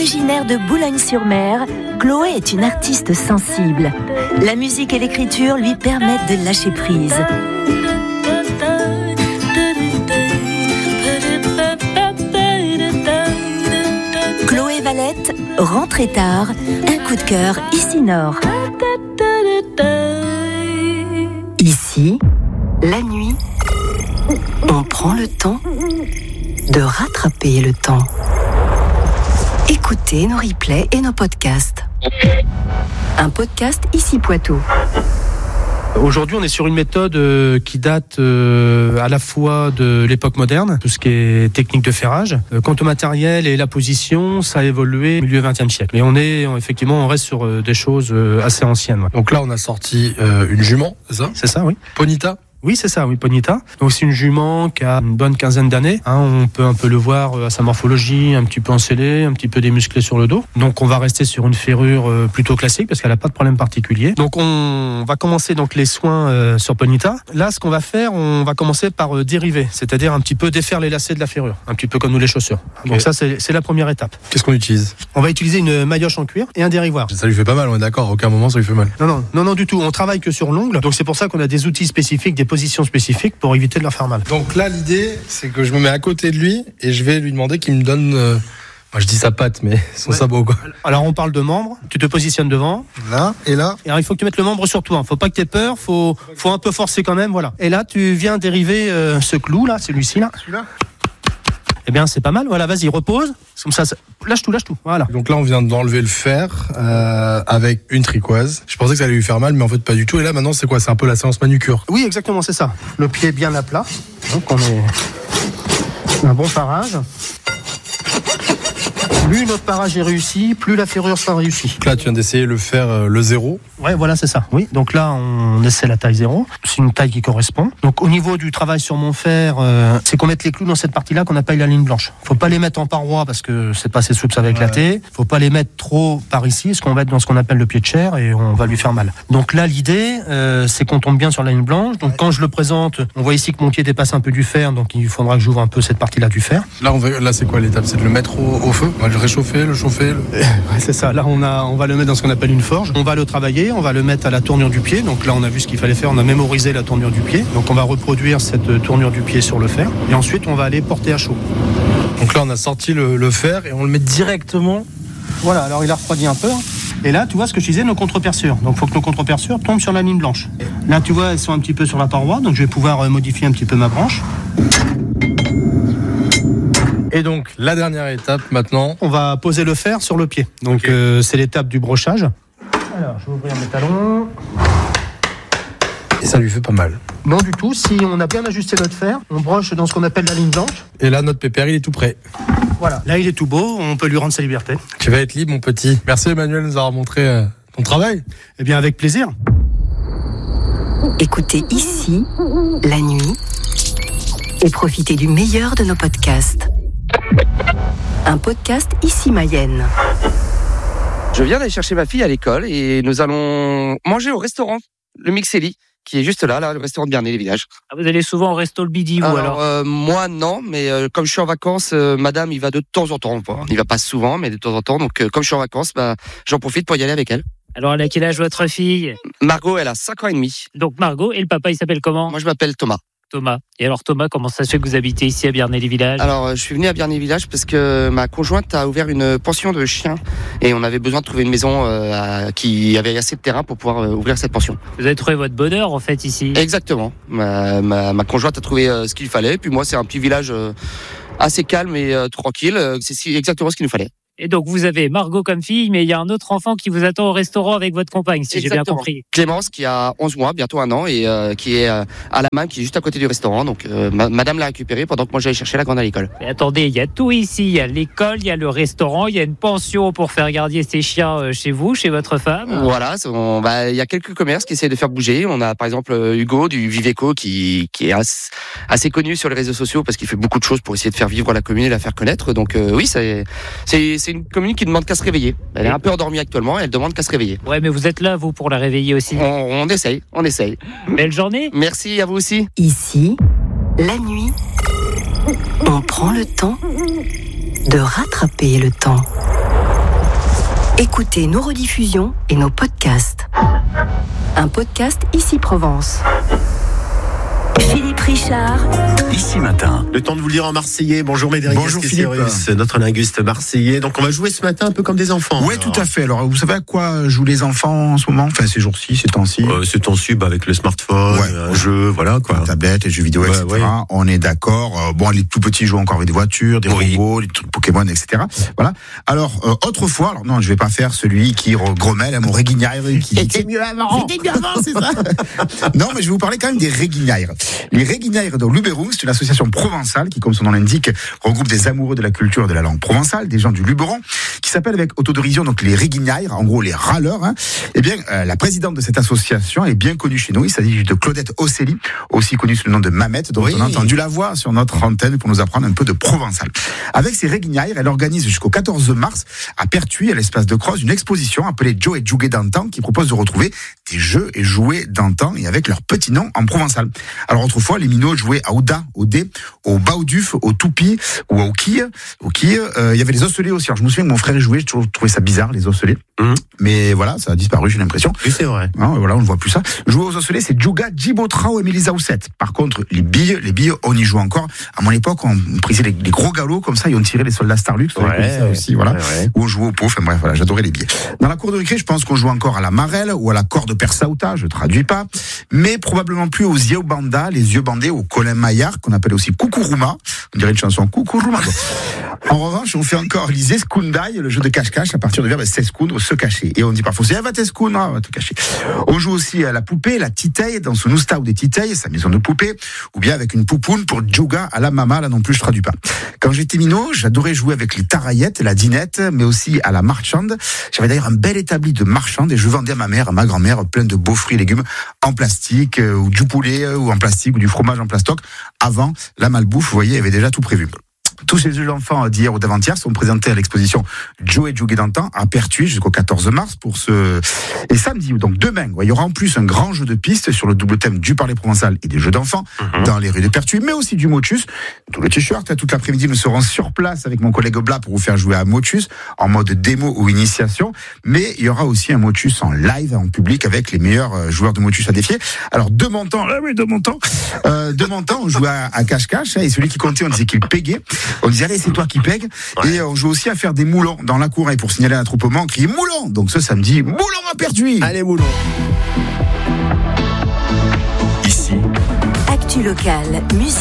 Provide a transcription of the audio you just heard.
Originaire de Boulogne-sur-Mer, Chloé est une artiste sensible. La musique et l'écriture lui permettent de lâcher prise. Chloé Valette, Rentrée tard, un coup de cœur ici Nord. Ici, la nuit, on prend le temps de rattraper le temps. Écoutez nos replays et nos podcasts. Un podcast ici Poitou. Aujourd'hui, on est sur une méthode qui date à la fois de l'époque moderne, tout ce qui est technique de ferrage. Quant au matériel et la position, ça a évolué au milieu XXe siècle. Mais on reste sur des choses assez anciennes. Ouais. Donc là, on a sorti une jument, c'est ça ? C'est ça, oui. Ponita ? Oui, c'est ça, oui, Ponita. Donc c'est une jument qui a une bonne quinzaine d'années. On peut un peu le voir à sa morphologie, un petit peu encellée, un petit peu démusclée sur le dos. Donc on va rester sur une ferrure plutôt classique parce qu'elle n'a pas de problème particulier. Donc on va commencer donc les soins sur Ponita. Là, ce qu'on va faire, on va commencer par dériver, c'est-à-dire un petit peu défaire les lacets de la ferrure, un petit peu comme nous les chaussures. Okay. Donc ça, c'est la première étape. Qu'est-ce qu'on utilise ? On va utiliser une maillotche en cuir et un dérivoire. Ça lui fait pas mal, on est d'accord, à aucun moment ça lui fait mal. Non du tout. On travaille que sur l'ongle, donc c'est pour ça qu'on a des outils spécifiques, des positions spécifiques pour éviter de leur faire mal. Donc là, l'idée, c'est que je me mets à côté de lui et je vais lui demander qu'il me donne, moi je dis sa patte, mais son sabot, quoi. Alors on parle de membre, tu te positionnes devant. Là, et là. Et alors il faut que tu mettes le membre sur toi, faut pas que tu aies peur, faut un peu forcer quand même, voilà. Et là, tu viens dériver ce clou, là, celui-ci, là. Celui-là. Eh bien, c'est pas mal, voilà, vas-y, repose. Comme ça, lâche tout, voilà. Donc là, on vient d'enlever le fer avec une tricoise. Je pensais que ça allait lui faire mal, mais en fait, pas du tout. Et là, maintenant, c'est quoi ? C'est un peu la séance manucure. Oui, exactement, c'est ça. Le pied bien à plat. Donc, on est un bon parage. Plus notre parage est réussi, plus la ferrure sera réussie. Donc là, tu viens d'essayer le fer, le 0. Ouais, voilà, c'est ça. Oui. Donc là, on essaie la taille 0. C'est une taille qui correspond. Donc au niveau du travail sur mon fer, c'est qu'on mette les clous dans cette partie-là qu'on appelle la ligne blanche. Faut pas les mettre en paroi parce que c'est pas assez souple, ça va éclater. Faut pas les mettre trop par ici, parce qu'on va être dans ce qu'on appelle le pied de chair et on va lui faire mal. Donc là, l'idée, c'est qu'on tombe bien sur la ligne blanche. Donc quand je le présente, on voit ici que mon pied dépasse un peu du fer, donc il faudra que j'ouvre un peu cette partie-là du fer. Là, c'est quoi l'étape ? C'est de le mettre au feu ? On va le réchauffer, le chauffer. Ouais, c'est ça. Là, on va le mettre dans ce qu'on appelle une forge. On va le travailler, on va le mettre à la tournure du pied. Donc là, on a vu ce qu'il fallait faire. On a mémorisé la tournure du pied. Donc on va reproduire cette tournure du pied sur le fer. Et ensuite, on va aller porter à chaud. Donc là, on a sorti le fer et on le met directement. Voilà. Alors il a refroidi un peu. Et là, tu vois ce que je disais, nos contre-perçures. Donc il faut que nos contre-perçures tombent sur la ligne blanche. Là, tu vois, elles sont un petit peu sur la paroi. Donc je vais pouvoir modifier un petit peu ma branche. Et donc, la dernière étape maintenant. On va poser le fer sur le pied. Donc, c'est l'étape du brochage. Alors, je vais ouvrir mes talons. Et ça lui fait pas mal. Non, du tout. Si on a bien ajusté notre fer, on broche dans ce qu'on appelle la ligne blanche. Et là, notre pépère, il est tout prêt. Voilà. Là, il est tout beau. On peut lui rendre sa liberté. Tu vas être libre, mon petit. Merci, Emmanuel, de nous avoir montré ton travail. Eh bien, avec plaisir. Écoutez ici, la nuit, et profitez du meilleur de nos podcasts. Un podcast ici Mayenne. Je viens d'aller chercher ma fille à l'école et nous allons manger au restaurant, le Mixelli, qui est juste là, le restaurant de Bernay-les-Villages. Ah, vous allez souvent au resto le midi, vous alors moi, non, mais comme je suis en vacances, madame, il va de temps en temps. Il va pas souvent, mais de temps en temps. Donc, comme je suis en vacances, j'en profite pour y aller avec elle. Alors, elle a quel âge votre fille ? Margot, elle a 5 ans et demi. Donc, Margot, et le papa, il s'appelle comment ? Moi, je m'appelle Thomas. Thomas. Et alors Thomas, comment ça se fait que vous habitez ici à Bernay-les-Villages ? Alors, je suis venu à Bernay-les-Villages parce que ma conjointe a ouvert une pension de chiens et on avait besoin de trouver une maison qui avait assez de terrain pour pouvoir ouvrir cette pension. Vous avez trouvé votre bonheur en fait ici ? Exactement. Ma conjointe a trouvé ce qu'il fallait. Puis moi, c'est un petit village assez calme et tranquille. C'est exactement ce qu'il nous fallait. Et donc, vous avez Margot comme fille, mais il y a un autre enfant qui vous attend au restaurant avec votre compagne, si j'ai bien compris. Clémence, qui a 11 mois, bientôt 1 an, et qui est à la MAM, qui est juste à côté du restaurant. Donc, madame l'a récupéré pendant que moi, j'allais chercher la grande à l'école. Mais attendez, il y a tout ici. Il y a l'école, il y a le restaurant, il y a une pension pour faire garder ses chiens chez vous, chez votre femme. Voilà, il y a quelques commerces qui essaient de faire bouger. On a, par exemple, Hugo du Viveco, qui est assez connu sur les réseaux sociaux parce qu'il fait beaucoup de choses pour essayer de faire vivre la commune et la faire connaître. Donc, oui, c'est une commune qui demande qu'à se réveiller. Elle est un peu endormie actuellement, elle demande qu'à se réveiller. Ouais, mais vous êtes là, vous, pour la réveiller aussi. On essaye. Belle journée. Merci à vous aussi. Ici, la nuit, on prend le temps de rattraper le temps. Écoutez nos rediffusions et nos podcasts. Un podcast Ici Provence. Philippe Richard. Ici matin. Le temps de vous le dire en marseillais. Bonjour Médéric. Bonjour Philippe. Notre linguiste marseillais. Donc on va jouer ce matin un peu comme des enfants. Oui, tout à fait. Alors vous savez à quoi jouent les enfants en ce moment? Enfin ces jours-ci, ces temps-ci. Ce temps-ci, avec le smartphone, un jeu, voilà quoi. Les tablettes, les jeux vidéo, etc. Ouais. On est d'accord. Bon, les tout petits jouent encore avec des voitures, des robots, des trucs Pokémon, etc. Voilà. Alors autrefois, alors non, je vais pas faire celui qui grommelle à mon réguignaire qui dit c'était mieux avant, c'est ça. Non, mais je vais vous parler quand même des réguignaires. Les réguignaires de Luberon, c'est une association provençale qui, comme son nom l'indique, regroupe des amoureux de la culture et de la langue provençale, des gens du Luberon, qui s'appelle avec autodérision donc les réguignaires, en gros les râleurs. Eh bien, la présidente de cette association est bien connue chez nous. Il s'agit de Claudette Osselli, aussi connue sous le nom de Mamette, dont on a entendu la voix sur notre antenne pour nous apprendre un peu de provençal. Avec ces réguignaires, elle organise jusqu'au 14 mars à Pertuis, à l'espace de Croze, une exposition appelée Joe et Jouet d'antan, qui propose de retrouver des jeux et jouets d'antan et avec leur petit nom en provençal. Alors autrefois, les minots jouaient à Ouda, au dé, au bauduf, au toupi ou au quille. Il y avait les osselets aussi. Alors je me souviens que mon frère jouait, j'ai toujours trouvé ça bizarre, les osselets. Mais voilà, ça a disparu, j'ai l'impression. Oui, c'est vrai. Voilà, on ne voit plus ça. Jouer aux osselets, c'est Djouga, Djibotrao et Mélisa Ousset. Par contre, les billes, on y joue encore. À mon époque, on prisait les gros galops comme ça et on tirait les soldats Starlux. Ça aussi, voilà. Ouais. Ou on jouait au pot. Enfin bref, voilà, j'adorais les billes. Dans la cour de récré, je pense qu'on joue encore à la marelle ou à la corde persauta, je traduis pas. Mais probablement plus aux yeux banda, les yeux bandés, au Colin Maillard, qu'on appelle aussi Kukuruma. On dirait une chanson Kukuruma. En revanche, on fait encore l'isé skundai, le jeu de cache-cache à partir du verbe s'escoundre, se cacher. Et on dit parfois, va t'escoundre, va te cacher. On joue aussi à la poupée, la titeille, dans son ousta ou des titeilles, sa maison de poupée, ou bien avec une poupoune pour Djouga à la mama, là non plus je traduis pas. Quand j'étais minot, j'adorais jouer avec les taraillettes, la dinette, mais aussi à la marchande. J'avais d'ailleurs un bel établi de marchande et je vendais à ma mère, à ma grand-mère, plein de beaux fruits et légumes en plastique, ou du poulet, ou en plastique, ou du fromage en plastoc. Avant, la malbouffe, vous voyez, avait déjà tout prévu. Tous ces jeux d'enfants d'hier ou d'avant-hier sont présentés à l'exposition Joe et Jouet d'antan à Pertuis jusqu'au 14 mars et samedi, donc demain, il y aura en plus un grand jeu de piste sur le double thème du parler provençal et des jeux d'enfants dans les rues de Pertuis, mais aussi du motus. Tout le t-shirt, toute l'après-midi, nous serons sur place avec mon collègue Blas pour vous faire jouer à motus en mode démo ou initiation, mais il y aura aussi un motus en live, en public, avec les meilleurs joueurs de motus à défier. Alors, de mon temps, on jouait à cache-cache, et celui qui comptait, on disait qu'il pégait. On disait, allez, c'est toi qui pègue. Ouais. Et on joue aussi à faire des moulons dans la cour. Et pour signaler un attroupement, on crie moulon. Donc ce samedi, moulon à Pertuis. Allez, moulon. Ici. Actu locale, musique.